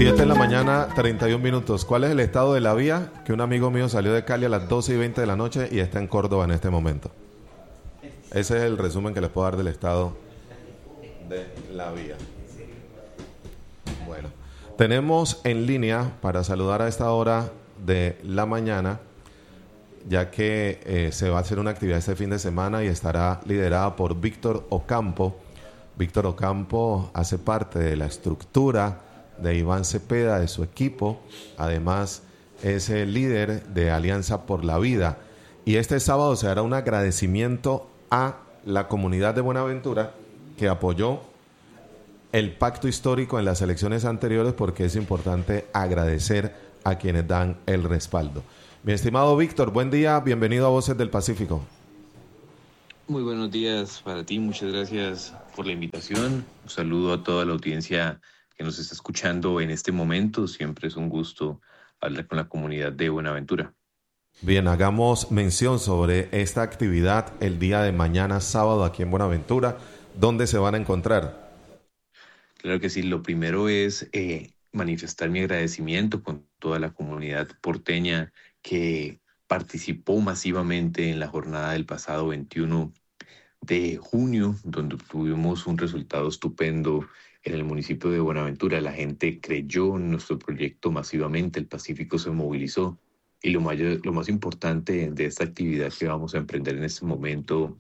7 de la mañana, 31 minutos. ¿Cuál es el estado de la vía? Que un amigo mío salió de Cali a las 12:20 de la noche y está en Córdoba en este momento. Ese es el resumen que les puedo dar del estado de la vía. Bueno, tenemos en línea para saludar a esta hora de la mañana, ya que se va a hacer una actividad este fin de semana y estará liderada por Víctor Ocampo. Víctor Ocampo hace parte de la estructura de Iván Cepeda, de su equipo. Además, es el líder de Alianza por la Vida. Y este sábado se hará un agradecimiento a la comunidad de Buenaventura que apoyó el pacto histórico en las elecciones anteriores, porque es importante agradecer a quienes dan el respaldo. Mi estimado Víctor, buen día, bienvenido a Voces del Pacífico. Muy buenos días para ti, muchas gracias por la invitación. Un saludo a toda la audiencia que nos está escuchando en este momento. Siempre es un gusto hablar con la comunidad de Buenaventura. Bien, hagamos mención sobre esta actividad el día de mañana, sábado, aquí en Buenaventura. ¿Dónde se van a encontrar? Claro que sí, lo primero es manifestar mi agradecimiento con toda la comunidad porteña que participó masivamente en la jornada del pasado 21 de junio, donde tuvimos un resultado estupendo en el municipio de Buenaventura. La gente creyó en nuestro proyecto masivamente, el Pacífico se movilizó y lo más importante de esta actividad que vamos a emprender en este momento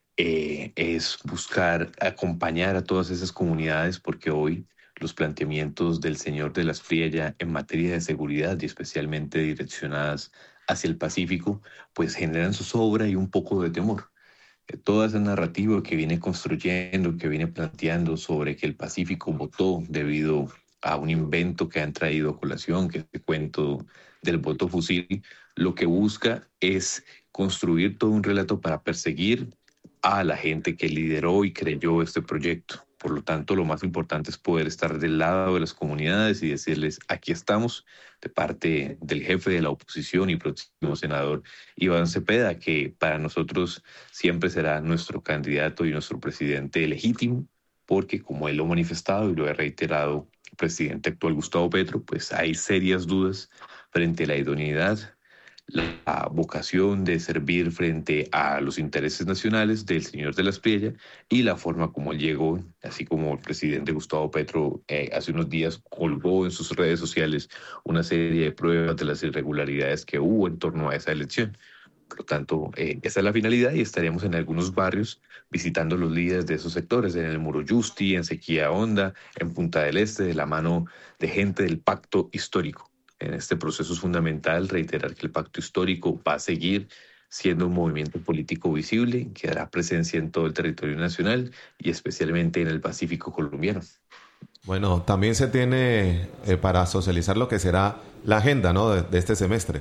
es buscar acompañar a todas esas comunidades, porque hoy los planteamientos del señor de la Espriella en materia de seguridad y especialmente direccionadas hacia el Pacífico, pues generan zozobra y un poco de temor. Toda esa narrativa que viene construyendo, que viene planteando sobre que el Pacífico votó debido a un invento que han traído a colación, que es el cuento del voto fusil, lo que busca es construir todo un relato para perseguir a la gente que lideró y creyó este proyecto. Por lo tanto, lo más importante es poder estar del lado de las comunidades y decirles, aquí estamos, de parte del jefe de la oposición y próximo senador Iván Cepeda, que para nosotros siempre será nuestro candidato y nuestro presidente legítimo, porque como él lo ha manifestado y lo ha reiterado el presidente actual Gustavo Petro, pues hay serias dudas frente a la idoneidad, la vocación de servir frente a los intereses nacionales del señor de la Espriella y la forma como llegó, así como el presidente Gustavo Petro hace unos días colgó en sus redes sociales una serie de pruebas de las irregularidades que hubo en torno a esa elección. Por lo tanto, esa es la finalidad y estaremos en algunos barrios visitando los líderes de esos sectores, en el Muro Justi, en Sequía Honda, en Punta del Este, de la mano de gente del pacto histórico. En este proceso es fundamental reiterar que el pacto histórico va a seguir siendo un movimiento político visible, que hará presencia en todo el territorio nacional y especialmente en el Pacífico colombiano. Bueno, también se tiene para socializar lo que será la agenda, ¿no?, de este semestre.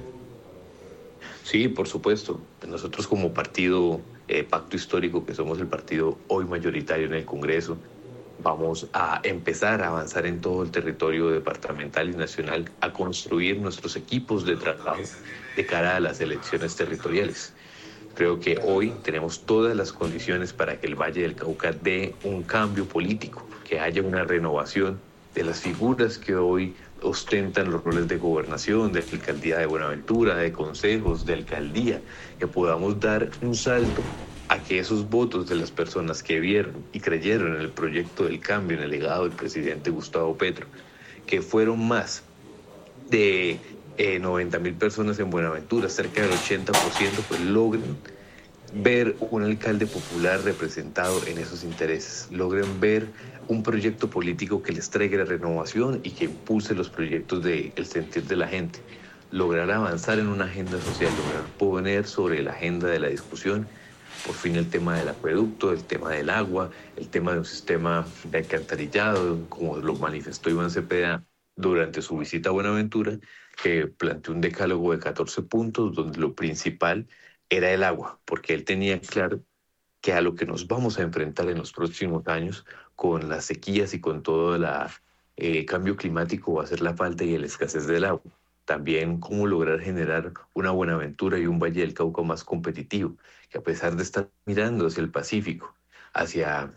Sí, por supuesto. Nosotros como partido Pacto Histórico, que somos el partido hoy mayoritario en el Congreso, vamos a empezar a avanzar en todo el territorio departamental y nacional a construir nuestros equipos de trabajo de cara a las elecciones territoriales. Creo que hoy tenemos todas las condiciones para que el Valle del Cauca dé un cambio político, que haya una renovación de las figuras que hoy ostentan los roles de gobernación, de alcaldía de Buenaventura, de consejos, de alcaldía, que podamos dar un salto a que esos votos de las personas que vieron y creyeron en el proyecto del cambio, en el legado del presidente Gustavo Petro, que fueron más de 90.000 personas en Buenaventura, cerca del 80%, pues logren ver un alcalde popular representado en esos intereses, logren ver un proyecto político que les traiga la renovación y que impulse los proyectos del sentir de la gente, lograr avanzar en una agenda social, lograr poner sobre la agenda de la discusión por fin el tema del acueducto, el tema del agua, el tema de un sistema de alcantarillado, como lo manifestó Iván Cepeda durante su visita a Buenaventura, que planteó un decálogo de 14 puntos donde lo principal era el agua, porque él tenía claro que a lo que nos vamos a enfrentar en los próximos años con las sequías y con todo el cambio climático va a ser la falta y la escasez del agua. También cómo lograr generar una Buenaventura y un Valle del Cauca más competitivo, que a pesar de estar mirando hacia el Pacífico, hacia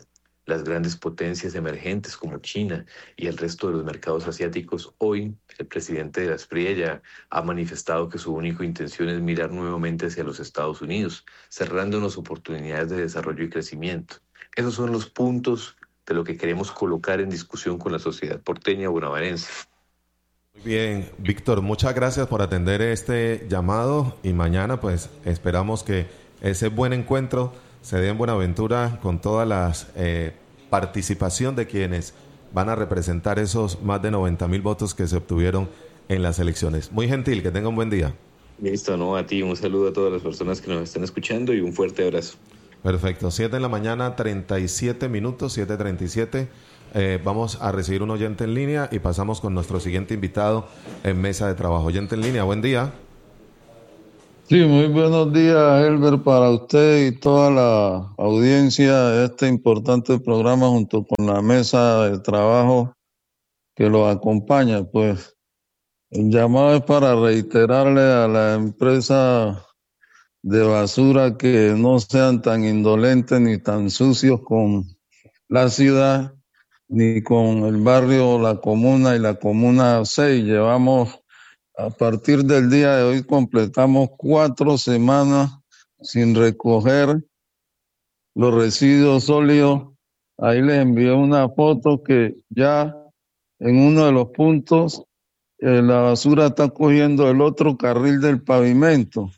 las grandes potencias emergentes como China y el resto de los mercados asiáticos, hoy el presidente de la Espriella ha manifestado que su única intención es mirar nuevamente hacia los Estados Unidos, cerrándonos oportunidades de desarrollo y crecimiento. Esos son los puntos de lo que queremos colocar en discusión con la sociedad porteña bonaerense. Muy bien, Víctor, muchas gracias por atender este llamado y mañana pues esperamos que ese buen encuentro se dé en Buenaventura con toda la participación de quienes van a representar esos más de 90,000 votos que se obtuvieron en las elecciones. Muy gentil, que tenga un buen día. Listo, no, a ti un saludo a todas las personas que nos están escuchando y un fuerte abrazo. Perfecto, 7 de la mañana, 37 minutos, 7:37. Vamos a recibir un oyente en línea y pasamos con nuestro siguiente invitado en mesa de trabajo. Oyente en línea, buen día. Sí, muy buenos días, Elber, para usted y toda la audiencia de este importante programa junto con la mesa de trabajo que lo acompaña. Pues el llamado es para reiterarle a la empresa de basura que no sean tan indolentes ni tan sucios con la ciudad ni con el barrio, la comuna y la comuna 6. Llevamos, a partir del día de hoy, completamos 4 semanas sin recoger los residuos sólidos. Ahí les envié una foto que ya en uno de los puntos la basura está cogiendo el otro carril del pavimento.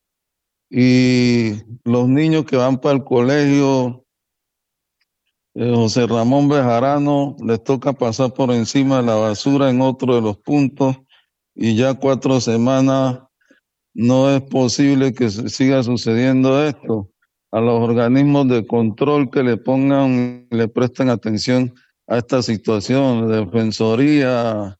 Y los niños que van para el colegio José Ramón Bejarano les toca pasar por encima de la basura en otro de los puntos y ya 4 semanas no es posible que siga sucediendo esto. A los organismos de control que le presten atención a esta situación, Defensoría,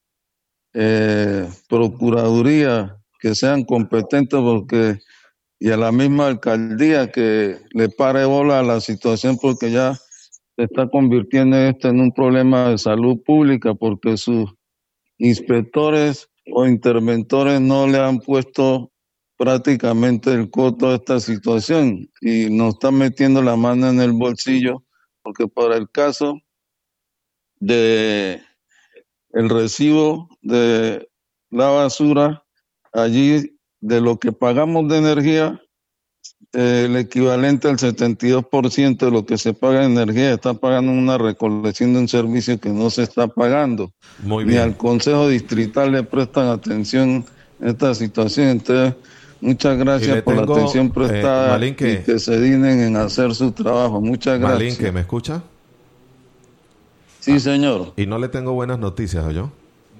Procuraduría, que sean competentes y a la misma alcaldía que le pare bola a la situación porque ya se está convirtiendo esto en un problema de salud pública porque sus inspectores o interventores no le han puesto prácticamente el coto a esta situación y nos están metiendo la mano en el bolsillo porque para el caso de el recibo de la basura, allí de lo que pagamos de energía, el equivalente al 72% de lo que se paga en energía está pagando una recolección de un servicio que no se está pagando. Muy bien. Ni al Consejo Distrital le prestan atención a esta situación. Entonces, muchas gracias por la atención prestada Malinque, y que se dignen en hacer su trabajo. Muchas gracias. Malinque, ¿me escucha? Sí, señor. Y no le tengo buenas noticias, ¿oyó?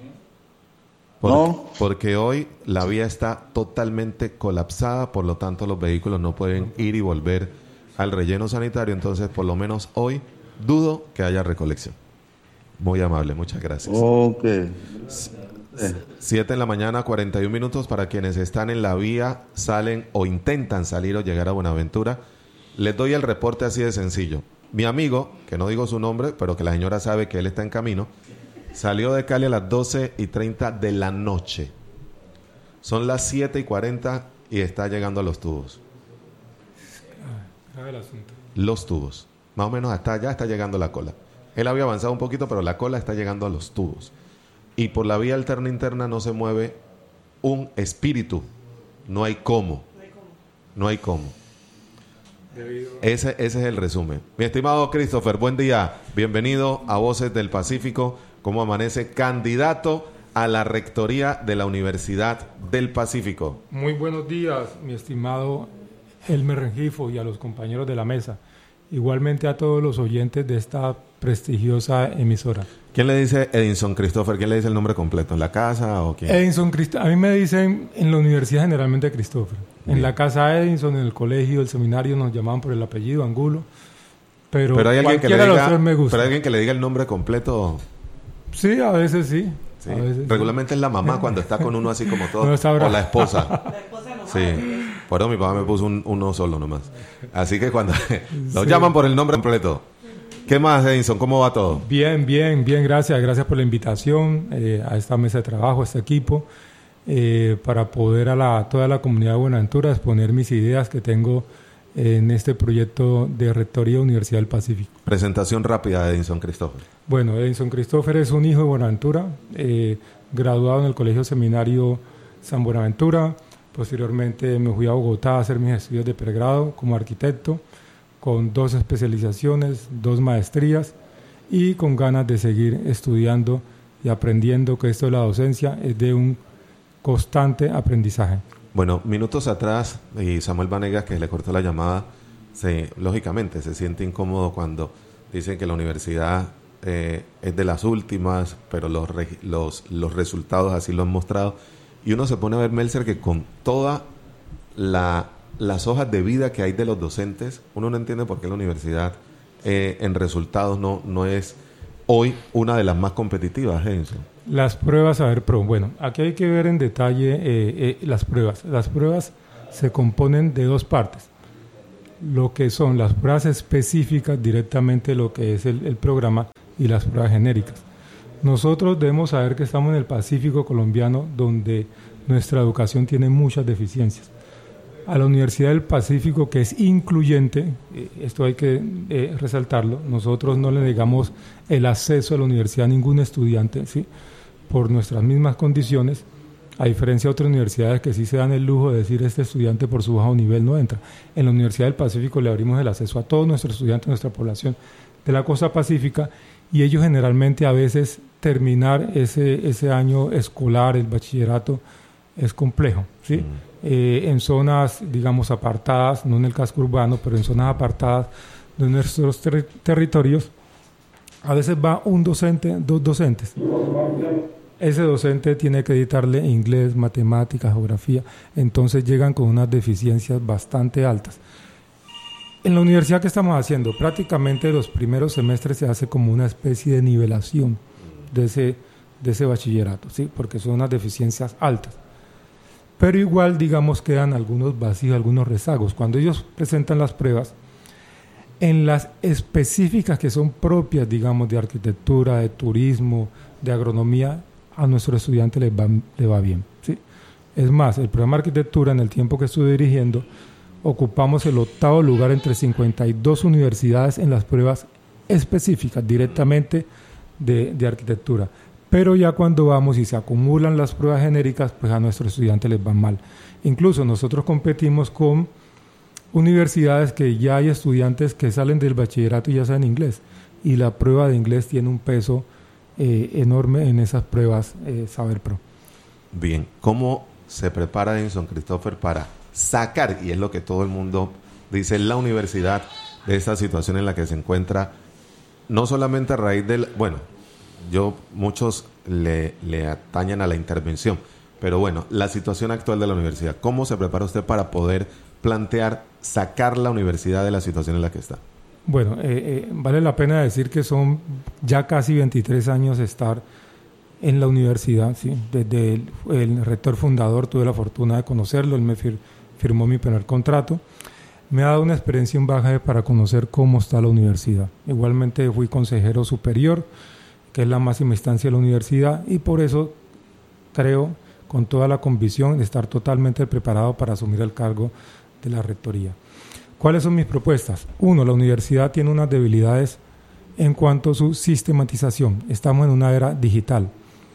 Porque hoy la vía está totalmente colapsada, por lo tanto los vehículos no pueden ir y volver al relleno sanitario, entonces por lo menos hoy dudo que haya recolección. Muy amable, muchas gracias. Ok. 7 de la mañana, 41 minutos para quienes están en la vía, salen o intentan salir o llegar a Buenaventura. Les doy el reporte así de sencillo. Mi amigo, que no digo su nombre, pero que la señora sabe que él está en camino, salió de Cali a las 12:30 de la noche. Son las 7:40 y está llegando a Los Tubos. Los Tubos. Más o menos hasta allá está llegando la cola. Él había avanzado un poquito, pero la cola está llegando a Los Tubos. Y por la vía alterna interna no se mueve un espíritu. No hay cómo. No hay cómo. Ese es el resumen. Mi estimado Christopher, buen día. Bienvenido a Voces del Pacífico. ¿Cómo amanece? Candidato a la rectoría de la Universidad del Pacífico. Muy buenos días, mi estimado Elmer Rengifo y a los compañeros de la mesa. Igualmente a todos los oyentes de esta prestigiosa emisora. ¿Quién le dice Edinson Christopher? ¿Quién le dice el nombre completo? ¿En la casa o quién? Edinson Christopher. A mí me dicen en la universidad generalmente Christopher. Bien. En la casa Edinson, en el colegio, el seminario nos llamaban por el apellido Angulo. Pero hay alguien que le cualquiera de los diga, tres me gusta. pero hay alguien que le diga el nombre completo. Sí, a veces sí. Sí. A veces Regularmente es la mamá cuando está con uno así como todo. No sabrá. O la esposa. Sí. Por eso mi papá me puso uno solo nomás. Así que cuando lo llaman por el nombre completo. ¿Qué más, Edinson? ¿Cómo va todo? Bien, gracias. Gracias por la invitación a esta mesa de trabajo, a este equipo, para poder a toda la comunidad de Buenaventura exponer mis ideas que tengo en este proyecto de Rectoría Universidad del Pacífico. Presentación rápida de Edinson Christopher. Bueno, Edinson Christopher es un hijo de Buenaventura, graduado en el Colegio Seminario San Buenaventura. Posteriormente me fui a Bogotá a hacer mis estudios de pregrado como arquitecto, con 2 especializaciones, 2 maestrías y con ganas de seguir estudiando y aprendiendo, que esto de la docencia es de un constante aprendizaje. Bueno, minutos atrás, y Samuel Vanegas, que le cortó la llamada, lógicamente se siente incómodo cuando dicen que la universidad es de las últimas, pero los resultados así lo han mostrado. Y uno se pone a ver, Melzer, que con todas las hojas de vida que hay de los docentes, uno no entiende por qué la universidad en resultados no es hoy una de las más competitivas, Edinson. Las pruebas SaberPro. Bueno, aquí hay que ver en detalle las pruebas. Las pruebas se componen de 2 partes. Lo que son las pruebas específicas, directamente lo que es el programa, y las pruebas genéricas. Nosotros debemos saber que estamos en el Pacífico colombiano, donde nuestra educación tiene muchas deficiencias. A la Universidad del Pacífico, que es incluyente, esto hay que resaltarlo, nosotros no le negamos el acceso a la universidad a ningún estudiante, ¿sí?, por nuestras mismas condiciones, a diferencia de otras universidades que sí se dan el lujo de decir este estudiante por su bajo nivel no entra. En la Universidad del Pacífico le abrimos el acceso a todos nuestros estudiantes, nuestra población de la costa pacífica, y ellos generalmente a veces terminar ese año escolar, el bachillerato, es complejo, ¿sí? En zonas, digamos, apartadas, no en el casco urbano, pero en zonas apartadas de nuestros territorios, a veces va un docente, 2 docentes. Ese docente tiene que editarle inglés, matemáticas, geografía, entonces llegan con unas deficiencias bastante altas. En la universidad, ¿qué estamos haciendo? Prácticamente los primeros semestres se hace como una especie de nivelación de ese bachillerato, ¿sí?, porque son unas deficiencias altas. Pero igual, digamos, quedan algunos vacíos, algunos rezagos. Cuando ellos presentan las pruebas, en las específicas que son propias, digamos, de arquitectura, de turismo, de agronomía, a nuestro estudiante le va bien, ¿sí? Es más, el programa de arquitectura, en el tiempo que estuve dirigiendo, ocupamos el 8º lugar entre 52 universidades en las pruebas específicas, directamente de arquitectura. Pero ya cuando vamos y se acumulan las pruebas genéricas, pues a nuestros estudiantes les van mal. Incluso nosotros competimos con universidades que ya hay estudiantes que salen del bachillerato y ya saben inglés, y la prueba de inglés tiene un peso enorme en esas pruebas SaberPro. Bien, ¿cómo se prepara Edinson Christopher para sacar, y es lo que todo el mundo dice, la universidad de esta situación en la que se encuentra, no solamente a raíz del... Bueno, muchos le atañen a la intervención, pero bueno, la situación actual de la universidad, ¿cómo se prepara usted para poder plantear sacar la universidad de la situación en la que está? Bueno, vale la pena decir que son ya casi 23 años estar en la universidad, ¿sí? Desde el rector fundador tuve la fortuna de conocerlo, él me firmó mi primer contrato. Me ha dado una experiencia, un bagaje para conocer cómo está la universidad. Igualmente fui consejero superior, que es la máxima instancia de la universidad, y por eso creo con toda la convicción de estar totalmente preparado para asumir el cargo de la rectoría. ¿Cuáles son mis propuestas? 1, la universidad tiene unas debilidades en cuanto a su sistematización. Estamos en una era digital.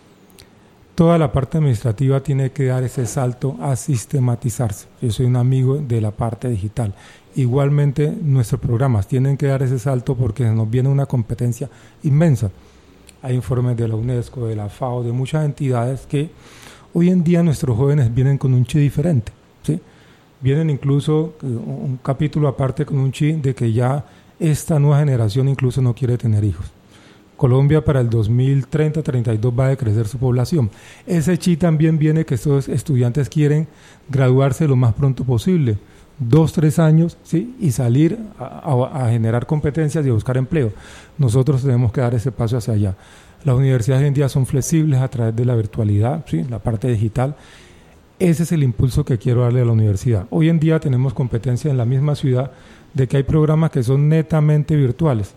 Toda la parte administrativa tiene que dar ese salto a sistematizarse. Yo soy un amigo de la parte digital. Igualmente, nuestros programas tienen que dar ese salto porque nos viene una competencia inmensa. Hay informes de la UNESCO, de la FAO, de muchas entidades que hoy en día nuestros jóvenes vienen con un chip diferente, ¿sí? Vienen incluso un capítulo aparte con un chip de que ya esta nueva generación incluso no quiere tener hijos. Colombia para el 2030-32 va a decrecer su población. Ese chip también viene que estos estudiantes quieren graduarse lo más pronto posible, 2-3 años, ¿sí? Y salir a generar competencias y a buscar empleo. Nosotros tenemos que dar ese paso hacia allá. Las universidades hoy en día son flexibles a través de la virtualidad, ¿sí? La parte digital. Ese es el impulso que quiero darle a la universidad. Hoy en día tenemos competencia en la misma ciudad de que hay programas que son netamente virtuales.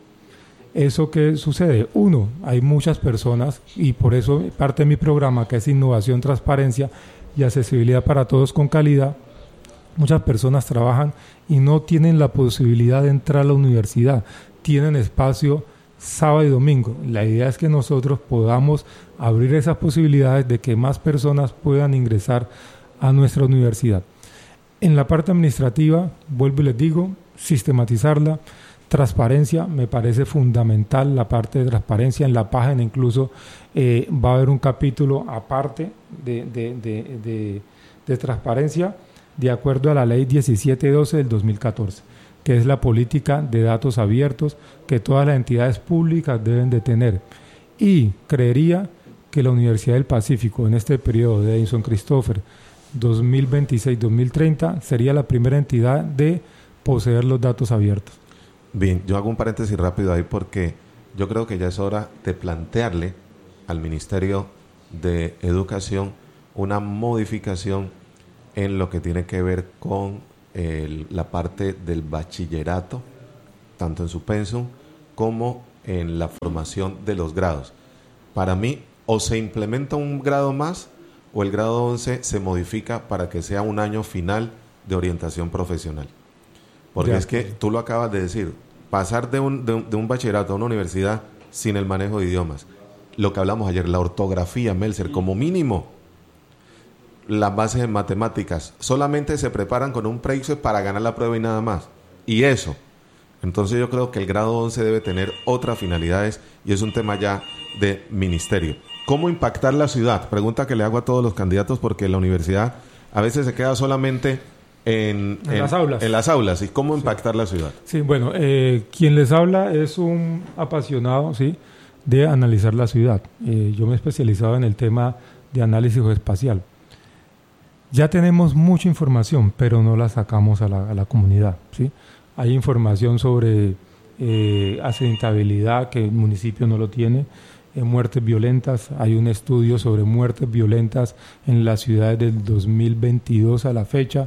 ¿Eso qué sucede? 1, hay muchas personas, y por eso parte de mi programa, que es innovación, transparencia y accesibilidad para todos con calidad, muchas personas trabajan y no tienen la posibilidad de entrar a la universidad, tienen espacio sábado y domingo. La idea es que nosotros podamos abrir esas posibilidades de que más personas puedan ingresar a nuestra universidad. En la parte administrativa, vuelvo y les digo, sistematizarla. Transparencia, me parece fundamental la parte de transparencia. En la página incluso va a haber un capítulo aparte de transparencia de acuerdo a la ley 1712 del 2014, que es la política de datos abiertos que todas las entidades públicas deben de tener. Y creería que la Universidad del Pacífico en este periodo de Edinson Christopher 2026-2030 sería la primera entidad de poseer los datos abiertos. Bien, yo hago un paréntesis rápido ahí porque yo creo que ya es hora de plantearle al Ministerio de Educación una modificación en lo que tiene que ver con la parte del bachillerato, tanto en su pensum como en la formación de los grados. Para mí, o se implementa un grado más o el grado 11 se modifica para que sea un año final de orientación profesional. Porque ya, es que tú lo acabas de decir, pasar de un bachillerato a una universidad sin el manejo de idiomas. Lo que hablamos ayer, la ortografía, Melser, como mínimo, las bases en matemáticas, solamente se preparan con un pre-ICFES para ganar la prueba y nada más. Y eso. Entonces yo creo que el grado 11 debe tener otras finalidades y es un tema ya de ministerio. ¿Cómo impactar la ciudad? Pregunta que le hago a todos los candidatos porque la universidad a veces se queda solamente en las aulas. ¿Y cómo impactar la ciudad? Sí, bueno, quien les habla es un apasionado, ¿sí?, de analizar la ciudad. Yo me he especializado en el tema de análisis geoespacial. Ya tenemos mucha información, pero no la sacamos a la comunidad, ¿sí? Hay información sobre accidentabilidad, que el municipio no lo tiene, muertes violentas. Hay un estudio sobre muertes violentas en las ciudades del 2022 a la fecha,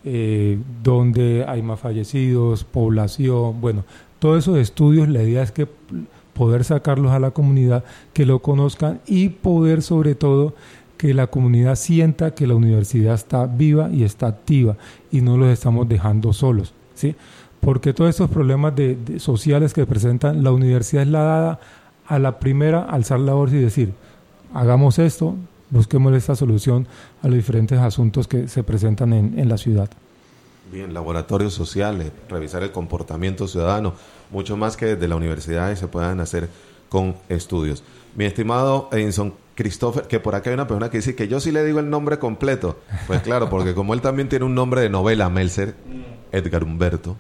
donde hay más fallecidos, población, bueno, todos esos estudios, la idea es que poder sacarlos a la comunidad, que lo conozcan y poder sobre todo que la comunidad sienta que la universidad está viva y está activa y no los estamos dejando solos, ¿sí? Porque todos estos problemas sociales que presentan, la universidad es la dada a la primera alzar la voz y decir, hagamos esto, busquemos esta solución a los diferentes asuntos que se presentan en la ciudad. Bien, laboratorios sociales, revisar el comportamiento ciudadano, mucho más que desde la universidad se puedan hacer con estudios. Mi estimado Edinson Christopher, que por acá hay una persona que dice que yo sí le digo el nombre completo. Pues claro, porque como él también tiene un nombre de novela, Melser, Edgar Humberto.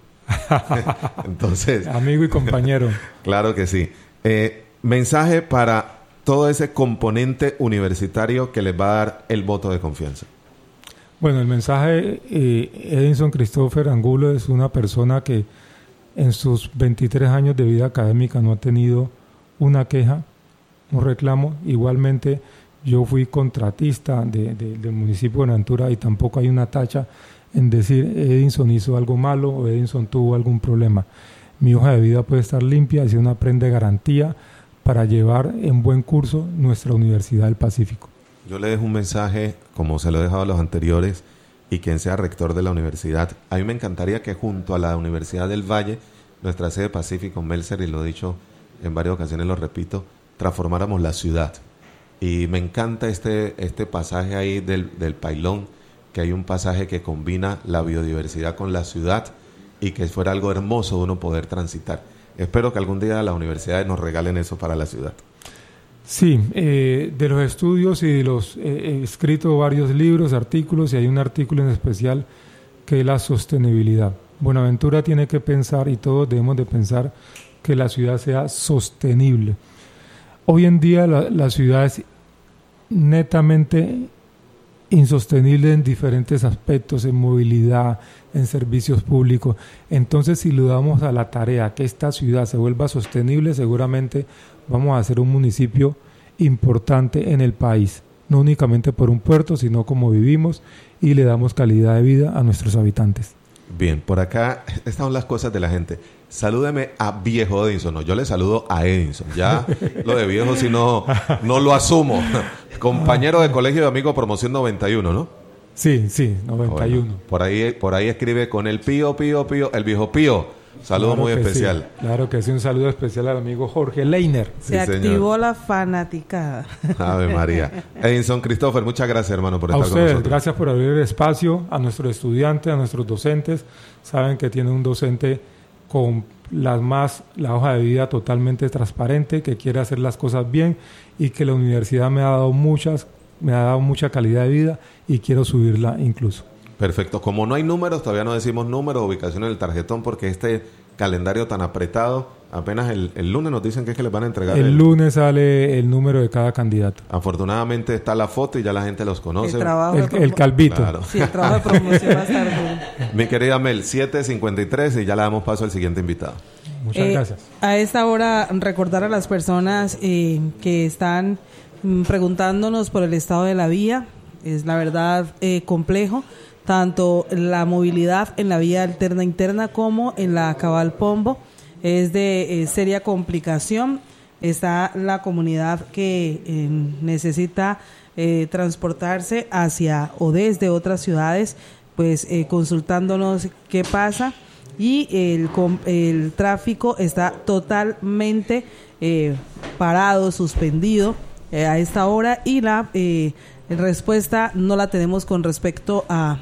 Entonces, amigo y compañero. Claro que sí. Mensaje para todo ese componente universitario que les va a dar el voto de confianza. Bueno, el mensaje, Edinson Christopher Angulo es una persona que en sus 23 años de vida académica no ha tenido una queja, un reclamo. Igualmente, yo fui contratista del municipio de Buenaventura y tampoco hay una tacha en decir Edinson hizo algo malo o Edinson tuvo algún problema. Mi hoja de vida puede estar limpia, es una prenda de garantía para llevar en buen curso nuestra Universidad del Pacífico. Yo le dejo un mensaje, como se lo he dejado a los anteriores, y quien sea rector de la universidad. A mí me encantaría que junto a la Universidad del Valle, nuestra sede Pacífico, Melser, y lo he dicho en varias ocasiones, lo repito, transformáramos la ciudad. Y me encanta este pasaje ahí del Pailón, que hay un pasaje que combina la biodiversidad con la ciudad y que fuera algo hermoso de uno poder transitar. Espero que algún día las universidades nos regalen eso para la ciudad. Sí, de los estudios y de los he escrito varios libros, artículos, y hay un artículo en especial que es la sostenibilidad. Buenaventura tiene que pensar, y todos debemos de pensar, que la ciudad sea sostenible. Hoy en día la ciudad es netamente insostenible en diferentes aspectos, en movilidad, en servicios públicos. Entonces, si le damos a la tarea que esta ciudad se vuelva sostenible, seguramente vamos a ser un municipio importante en el país, no únicamente por un puerto, sino como vivimos y le damos calidad de vida a nuestros habitantes. Bien, por acá estas son las cosas de la gente. Salúdeme a viejo Edinson. No, yo le saludo a Edinson. Ya lo de viejo si no lo asumo. Compañero de colegio de amigo promoción 91, ¿no? Sí, 91. Bueno, por ahí escribe con el Pío, el viejo Pío. Saludo Claro muy que especial. Sí. Claro que sí, un saludo especial al amigo Jorge Leiner. Sí, Se activó señor. la fanaticada. Ave María. Edinson Christopher, muchas gracias, hermano, por A estar con ustedes, nosotros. gracias por abrir el espacio a nuestros estudiantes, a nuestros docentes. Saben que tienen un docente con la hoja de vida totalmente transparente, que quiere hacer las cosas bien y que la universidad me ha dado mucha calidad de vida y quiero subirla incluso. Perfecto. Como no hay números, todavía no decimos número, ubicación en el tarjetón, porque este calendario tan apretado, apenas el lunes nos dicen que es que les van a entregar. El lunes sale el número de cada candidato. Afortunadamente está la foto y ya la gente los conoce. El calvito. Claro. Sí, el trabajo de promoción va a estar duro. Mi querida Mel, 7:53 y ya le damos paso al siguiente invitado. Muchas gracias. A esta hora, recordar a las personas que están preguntándonos por el estado de la vía. Es la verdad complejo. Tanto la movilidad en la vía alterna interna como en la Cabal Pombo es de seria complicación. Está la comunidad que necesita transportarse hacia o desde otras ciudades, pues consultándonos qué pasa, y el tráfico está totalmente parado, suspendido a esta hora, y la respuesta no la tenemos con respecto a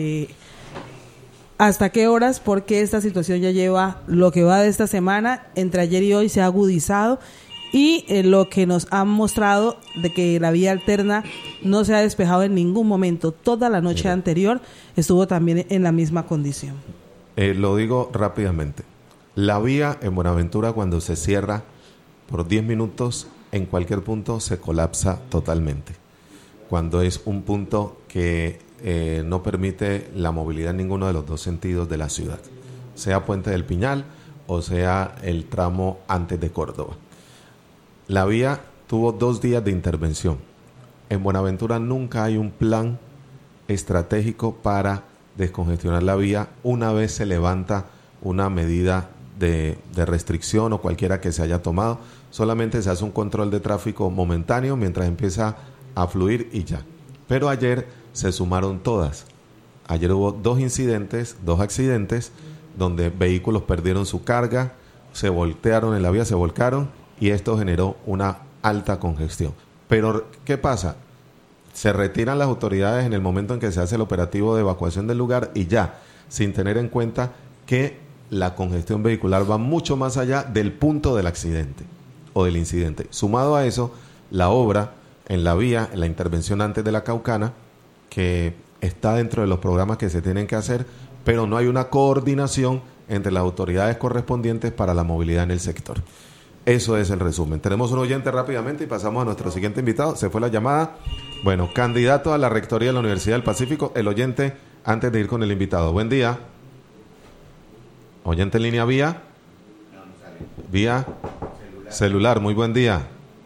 hasta qué horas, porque esta situación ya lleva lo que va de esta semana, entre ayer y hoy se ha agudizado, y lo que nos han mostrado de que la vía alterna no se ha despejado en ningún momento. Toda la noche anterior estuvo también en la misma condición. Lo digo rápidamente. La vía en Buenaventura, cuando se cierra por 10 minutos, en cualquier punto se colapsa totalmente. Cuando es un punto que no permite la movilidad en ninguno de los dos sentidos de la ciudad, sea Puente del Piñal o sea el tramo antes de Córdoba. La vía tuvo 2 días de intervención. En Buenaventura nunca hay un plan estratégico para descongestionar la vía una vez se levanta una medida de restricción o cualquiera que se haya tomado. Solamente se hace un control de tráfico momentáneo mientras empieza a fluir y ya. Pero ayer se sumaron todas. Ayer hubo 2 accidentes donde vehículos perdieron su carga, se voltearon en la vía, se volcaron, y esto generó una alta congestión. Pero ¿qué pasa? Se retiran las autoridades en el momento en que se hace el operativo de evacuación del lugar y ya, sin tener en cuenta que la congestión vehicular va mucho más allá del punto del accidente o del incidente. Sumado a eso, la obra en la vía, en la intervención antes de la Caucana, que está dentro de los programas que se tienen que hacer, pero no hay una coordinación entre las autoridades correspondientes para la movilidad en el sector. Eso es el resumen. Tenemos un oyente rápidamente y pasamos a nuestro siguiente invitado. Se fue la llamada. Bueno, candidato a la rectoría de la Universidad del Pacífico, el oyente antes de ir con el invitado. Buen día. Oyente en línea vía. Vía celular. Muy buen día.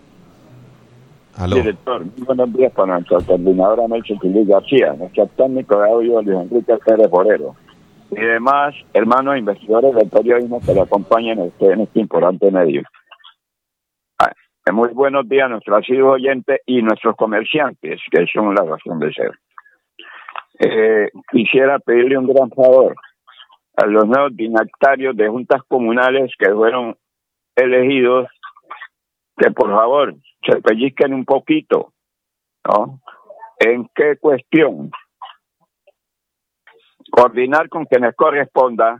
Aló. Director, muy buenos días para nuestra coordinadora Melchor Feliz García, nuestro técnico de audio Luis Enrique Pérez Forero, y demás hermanos investigadores del periodismo que le acompañan a usted en este importante medio. Muy buenos días a nuestros asiduos oyentes y nuestros comerciantes, que son la razón de ser. Quisiera pedirle un gran favor a los nuevos dignatarios de juntas comunales que fueron elegidos, que por favor se pellizquen un poquito, ¿no? ¿En qué cuestión? Coordinar con quienes corresponda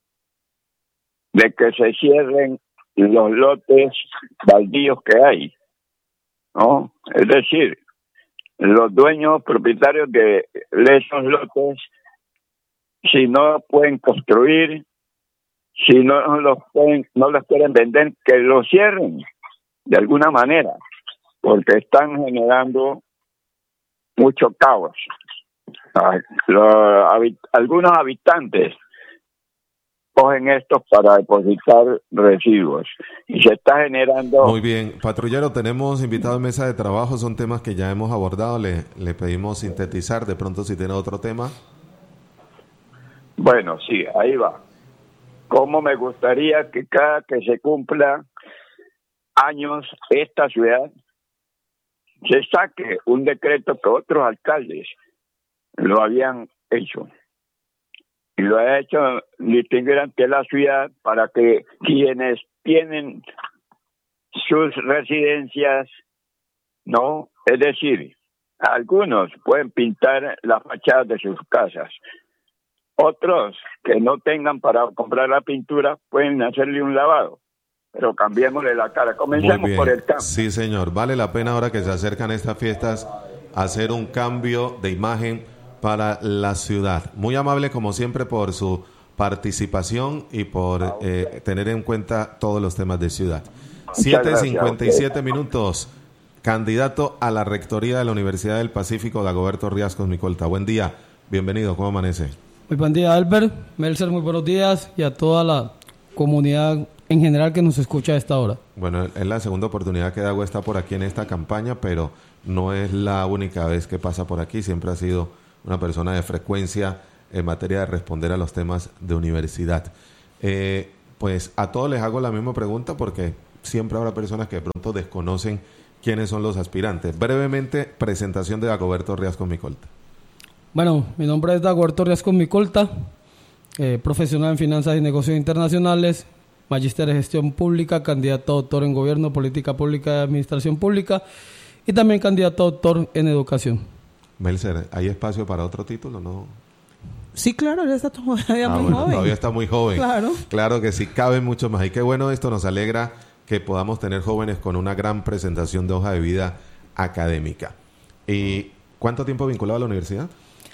de que se cierren los lotes baldíos que hay, ¿no? Es decir, los dueños propietarios de esos lotes, si no pueden construir, si no los quieren vender, que los cierren de alguna manera, porque están generando mucho caos. Algunos habitantes cogen estos para depositar residuos y se está generando... Muy bien, patrullero, tenemos invitado en mesa de trabajo, son temas que ya hemos abordado, le pedimos sintetizar, de pronto si tiene otro tema. Bueno, sí, ahí va. Como me gustaría que cada que se cumpla años esta ciudad se saque un decreto que otros alcaldes lo habían hecho. Y lo ha hecho distinguir ante la ciudad para que quienes tienen sus residencias, ¿no? Es decir, algunos pueden pintar las fachadas de sus casas. Otros que no tengan para comprar la pintura pueden hacerle un lavado. Pero cambiémosle la cara. Comencemos por el campo. Sí, señor. Vale la pena ahora que se acercan estas fiestas hacer un cambio de imagen para la ciudad. Muy amable como siempre por su participación y por tener en cuenta todos los temas de ciudad. 7:57 minutos. Candidato a la rectoría de la Universidad del Pacífico, Dagoberto Riascos Micolta. Buen día, bienvenido, ¿cómo amanece? Muy buen día, Albert, Melser, muy buenos días, y a toda la comunidad en general que nos escucha a esta hora. Bueno, es la segunda oportunidad que Dago está por aquí en esta campaña, pero no es la única vez que pasa por aquí. Siempre ha sido una persona de frecuencia en materia de responder a los temas de universidad. Pues a todos les hago la misma pregunta porque siempre habrá personas que de pronto desconocen quiénes son los aspirantes. Brevemente, presentación de Dagoberto Riascos Micolta. Bueno, mi nombre es Dagoberto Riascos Micolta, profesional en finanzas y negocios internacionales, magíster en gestión pública, candidato a doctor en gobierno, política pública y administración pública, y también candidato a doctor en educación. Melser, ¿hay espacio para otro título? ¿No? Sí, claro, él está todavía muy joven. Todavía está muy joven. Claro Que sí, cabe mucho más. Y qué bueno esto, nos alegra que podamos tener jóvenes con una gran presentación de hoja de vida académica. ¿Y cuánto tiempo vinculado a la universidad?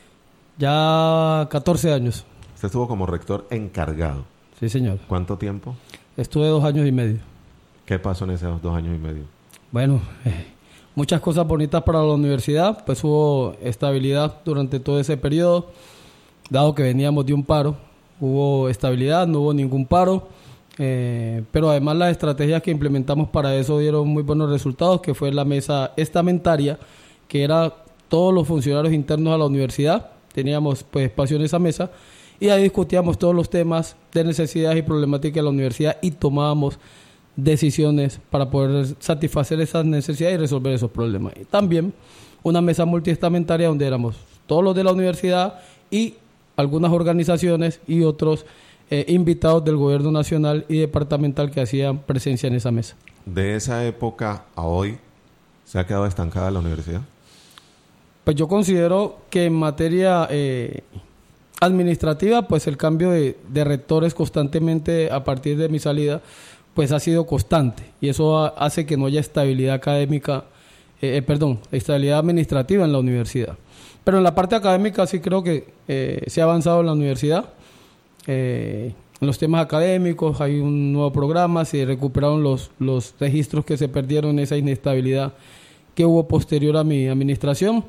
Ya 14 años. Usted estuvo como rector encargado. Sí, señor. ¿Cuánto tiempo? Estuve 2 años y medio. ¿Qué pasó en esos 2 años y medio? Bueno, muchas cosas bonitas para la universidad. Pues hubo estabilidad durante todo ese periodo, dado que veníamos de un paro. Hubo estabilidad, no hubo ningún paro. Pero además las estrategias que implementamos para eso dieron muy buenos resultados, que fue la mesa estamentaria, que era todos los funcionarios internos a la universidad. Teníamos pues espacio en esa mesa y ahí discutíamos todos los temas de necesidades y problemáticas de la universidad y tomábamos decisiones para poder satisfacer esas necesidades y resolver esos problemas. Y también una mesa multiestamentaria donde éramos todos los de la universidad y algunas organizaciones y otros invitados del gobierno nacional y departamental que hacían presencia en esa mesa. ¿De esa época a hoy se ha quedado estancada la universidad? Pues yo considero que en materia administrativa, pues el cambio de rectores constantemente a partir de mi salida, pues ha sido constante y eso hace que no haya estabilidad académica, estabilidad administrativa en la universidad. Pero en la parte académica sí creo que se ha avanzado en la universidad. En los temas académicos hay un nuevo programa, se recuperaron los registros que se perdieron en esa inestabilidad que hubo posterior a mi administración,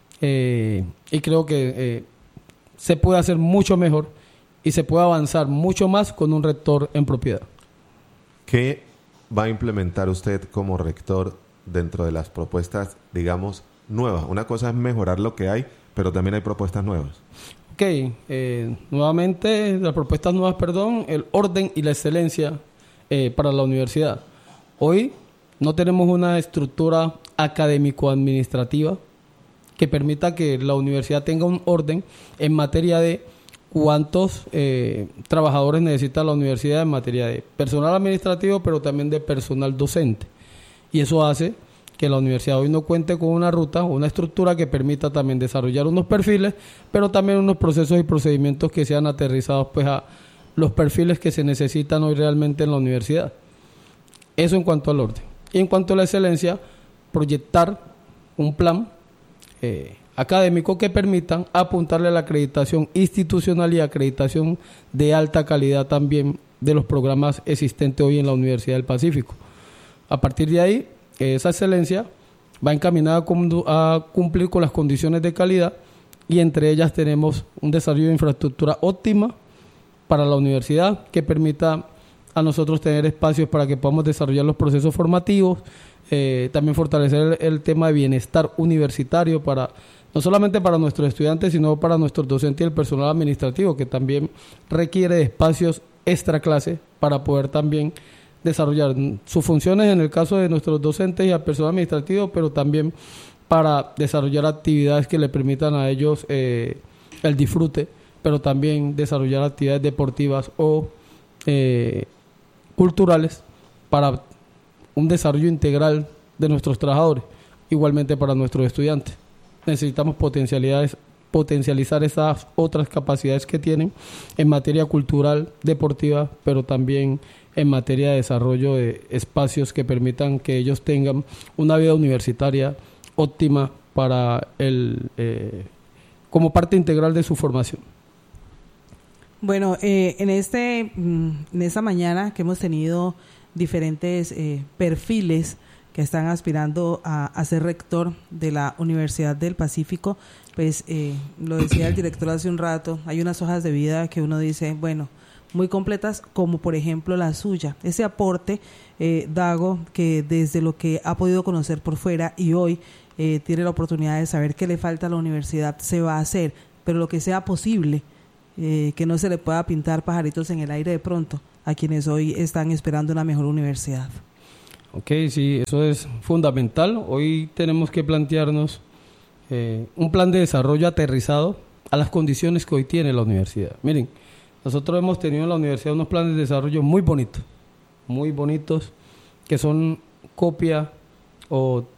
y creo que se puede hacer mucho mejor y se puede avanzar mucho más con un rector en propiedad. ¿Qué va a implementar usted como rector dentro de las propuestas, digamos, nuevas? Una cosa es mejorar lo que hay, pero también hay propuestas nuevas. Ok, nuevamente, las propuestas nuevas, el orden y la excelencia para la universidad. Hoy no tenemos una estructura académico-administrativa que permita que la universidad tenga un orden en materia de cuántos trabajadores necesita la universidad en materia de personal administrativo, pero también de personal docente. Y eso hace que la universidad hoy no cuente con una ruta o una estructura que permita también desarrollar unos perfiles, pero también unos procesos y procedimientos que sean aterrizados pues a los perfiles que se necesitan hoy realmente en la universidad. Eso en cuanto al orden. Y en cuanto a la excelencia, proyectar un plan académico que permitan apuntarle a la acreditación institucional y acreditación de alta calidad también de los programas existentes hoy en la Universidad del Pacífico. A partir de ahí, esa excelencia va encaminada a cumplir con las condiciones de calidad y entre ellas tenemos un desarrollo de infraestructura óptima para la universidad que permita a nosotros tener espacios para que podamos desarrollar los procesos formativos, también fortalecer el tema de bienestar universitario no solamente para nuestros estudiantes, sino para nuestros docentes y el personal administrativo, que también requiere de espacios extra clase para poder también desarrollar sus funciones en el caso de nuestros docentes y al personal administrativo, pero también para desarrollar actividades que le permitan a ellos el disfrute, pero también desarrollar actividades deportivas o culturales para un desarrollo integral de nuestros trabajadores, igualmente para nuestros estudiantes. Necesitamos potencializar esas otras capacidades que tienen en materia cultural, deportiva, pero también en materia de desarrollo de espacios que permitan que ellos tengan una vida universitaria óptima para como parte integral de su formación. Bueno, en esta mañana que hemos tenido diferentes perfiles que están aspirando a ser rector de la Universidad del Pacífico, pues lo decía el director hace un rato, hay unas hojas de vida que uno dice, bueno, muy completas, como por ejemplo la suya. Ese aporte, Dago, que desde lo que ha podido conocer por fuera y hoy tiene la oportunidad de saber qué le falta a la universidad, se va a hacer, pero lo que sea posible, que no se le pueda pintar pajaritos en el aire de pronto a quienes hoy están esperando una mejor universidad. Ok, sí, eso es fundamental. Hoy tenemos que plantearnos un plan de desarrollo aterrizado a las condiciones que hoy tiene la universidad. Miren, nosotros hemos tenido en la universidad unos planes de desarrollo muy bonitos, que son copia o